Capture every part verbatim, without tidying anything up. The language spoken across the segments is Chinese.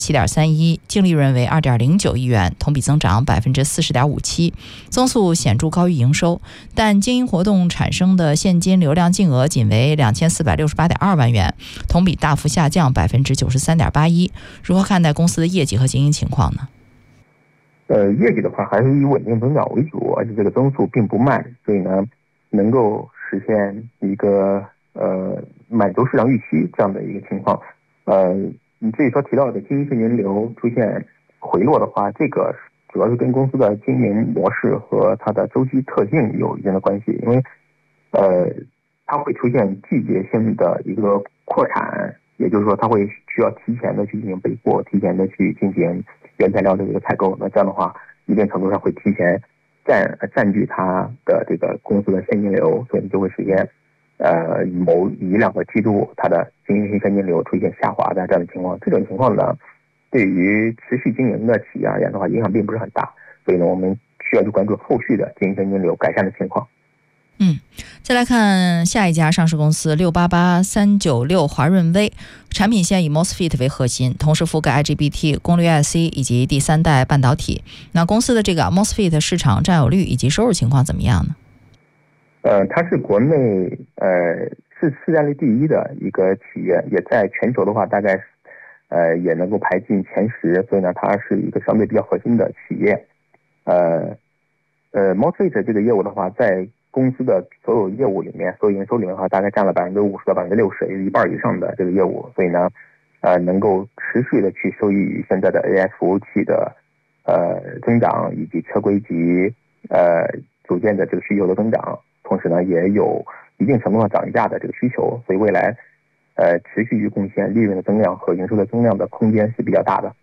七点三一，净利润为二点零九亿元，同比增长百分之四十点五七，增速显著高于营收。但经营活动产生的现金流量净额仅为两千四百六十八点二万元，同比大幅下降百分之九十三点八一。如何看待公司的业绩和经营情况呢？ 呃，业绩的话还是以稳定增长为主，而且这个增速并不慢，所以呢，能够实现一个呃满足市场预期这样的一个情况。呃。你至于说提到的经营现金流出现回落的话，这个主要是跟公司的经营模式和它的周期特性有一定的关系，因为呃，它会出现季节性的一个扩产，也就是说它会需要提前的去进行备货，提前的去进行原材料的这个采购，那这样的话，一定程度上会提前占占据它的这个公司的现金流，所以就会实现呃，某一两个季度，它的经营性现金流出现下滑的这样的情况，这种情况呢，对于持续经营的企业而言的话，影响并不是很大，所以呢，我们需要去关注后续的经营现金流改善的情况。 嗯，再来看下一家上市公司六八八三九六华润微，产品线以 MOSFET 为核心，同时覆盖 I G B T、功率 I C 以及第三代半导体。那公司的这个 MOSFET 市场占有率以及收入情况怎么样呢？ 呃，它是国内呃是市占率第一的一个企业，也在全球的话大概呃也能够排进前十，所以呢，它是一个相对比较核心的企业。呃呃 ，MOSFET 这个业务的话，在公司的所有业务里面，所有营收里面的话，大概占了百分之五十到百分之六十，也是一半以上的这个业务，所以呢，呃，能够持续的去受益于现在的 A I 服务器的呃增长，以及车规级呃组件的这个需求的增长。同时呢，也有一定程度上涨价的这个需求，所以未来，呃，持续去贡献利润的增量和营收的增量的空间是比较大的。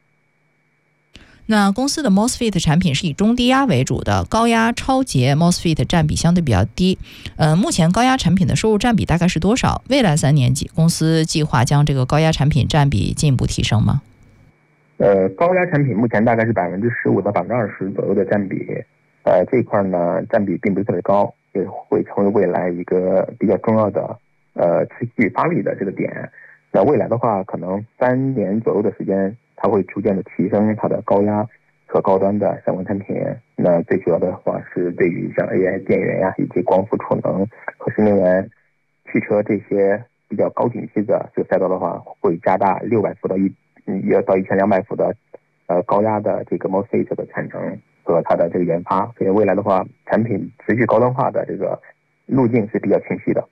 那公司的 MOSFET 产品是以中低压为主的，高压超节 MOSFET 占比相对比较低。呃，目前高压产品的收入占比大概是多少？未来三年公司计划将这个高压产品占比进一步提升吗？ 呃，高压产品目前大概是百分之十五到百分之二十左右的占比，呃，这一块呢占比并不是特别高。也会成为未来一个比较重要的呃持续发力的这个点。那未来的话，可能三年左右的时间，它会逐渐的提升它的高压和高端的相关产品。那最主要的话是对于像 A I 电源呀、以及光伏储能和新能源汽车这些比较高景气的这个赛道的话，会加大六百伏到一也到一千两百伏的呃高压的这个 MOSFET 的产能和它的这个研发，所以未来的话，产品持续高端化的这个路径是比较清晰的。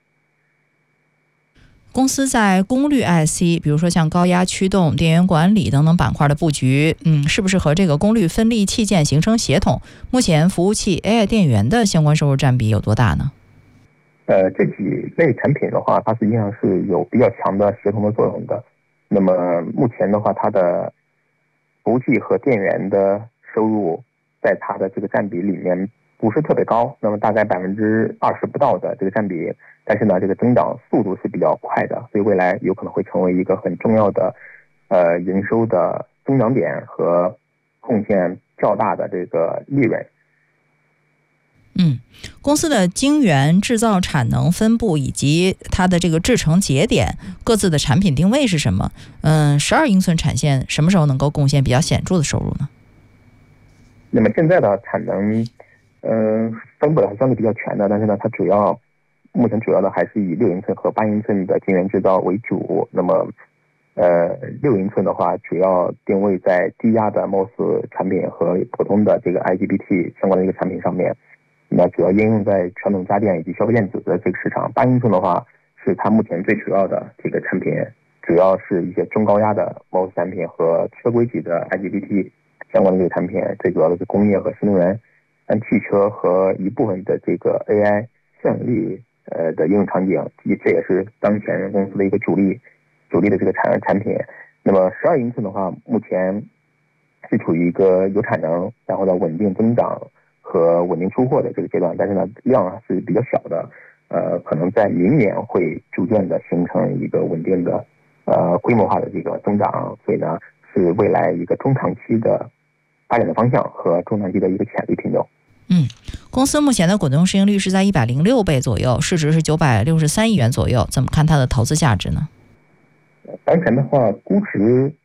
公司在功率 I C， 比如说像高压驱动、电源管理等等板块的布局，嗯，是不是和这个功率分立器件形成协同？目前服务器 A I 电源的相关收入占比有多大呢？ 呃，这几类产品的话，它实际上是有比较强的协同的作用的。那么目前的话，它的服务器和电源的收入在它的这个占比里面不是特别高，那么大概百分之二十不到的这个占比，但是呢，这个增长速度是比较快的，所以未来有可能会成为一个很重要的呃营收的增长点和贡献较大的这个利润。 嗯，公司的晶圆制造产能分布以及它的这个制程节点各自的产品定位是什么？嗯，十二英寸产线什么时候能够贡献比较显著的收入呢？ 那么现在的产能，嗯、呃，分布的还相对比较全的，但是呢，它主要目前主要的还是以六英寸和八英寸的晶圆制造为主。那么，呃，六英寸的话，主要定位在低压的 M O S 产品和普通的这个 I G B T 相关的一个产品上面。那主要应用在传统家电以及消费电子的这个市场。八英寸的话，是它目前最主要的这个产品，主要是一些中高压的 M O S 产品和车规级的 I G B T。相关的这个产品，最主要的是工业和新能源、按汽车和一部分的这个 A I 算力呃的应用场景，这也是当前公司的一个主力主力的这个产产品。那么十二英寸的话，目前是处于一个有产能，然后呢稳定增长和稳定出货的这个阶段，但是呢量是比较小的，呃，可能在明年会逐渐的形成一个稳定的呃规模化的这个增长，所以呢是未来一个中长期的发展的方向和中长期的一个潜力品种。 嗯，公司目前的股东市盈率是在一百零六倍左右，市值是九百六十三亿元左右，怎么看它的投资价值呢？ 当前的话，估值